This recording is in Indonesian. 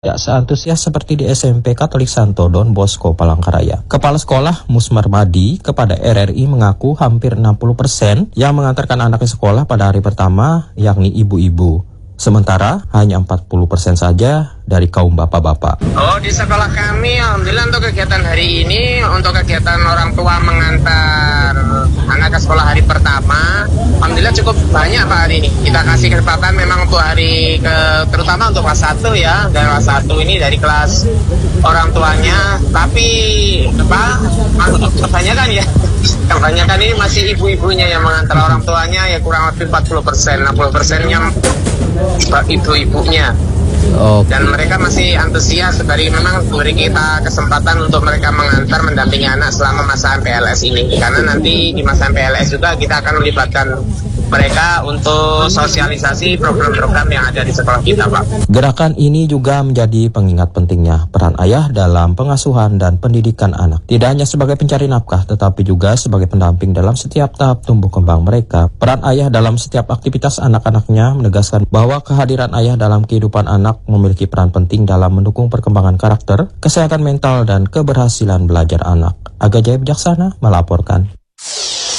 tidak seantusias seperti di SMP Katolik Santo Don Bosco Palangkaraya. Kepala Sekolah Musmar Madi kepada RRI mengaku hampir 60% yang mengantarkan anaknya sekolah pada hari pertama, yakni ibu-ibu. Sementara hanya 40% saja dari kaum bapak-bapak. Di sekolah kami, alhamdulillah untuk kegiatan hari ini, untuk kegiatan orang tua mengantar anak ke sekolah hari pertama, alhamdulillah cukup banyak Pak hari ini. Kita kasih kesempatan memang untuk hari terutama untuk kelas 1 ya, dari kelas 1 ini dari kelas orang tuanya, tapi kebanyakan ini masih ibu-ibunya yang mengantar orang tuanya ya kurang lebih 40%, 60%-nya ibu-ibunya. Dan mereka masih antusias dari memang beri kita kesempatan untuk mereka mengantar mendampingi anak selama masa MPLS ini, karena nanti di masa MPLS juga kita akan melibatkan mereka untuk sosialisasi program-program yang ada di sekolah kita, Pak. Gerakan ini juga menjadi pengingat pentingnya peran ayah dalam pengasuhan dan pendidikan anak. Tidak hanya sebagai pencari nafkah, tetapi juga sebagai pendamping dalam setiap tahap tumbuh kembang mereka. Peran ayah dalam setiap aktivitas anak-anaknya menegaskan bahwa kehadiran ayah dalam kehidupan anak memiliki peran penting dalam mendukung perkembangan karakter, kesehatan mental, dan keberhasilan belajar anak. Aga Jaya Bijaksana melaporkan.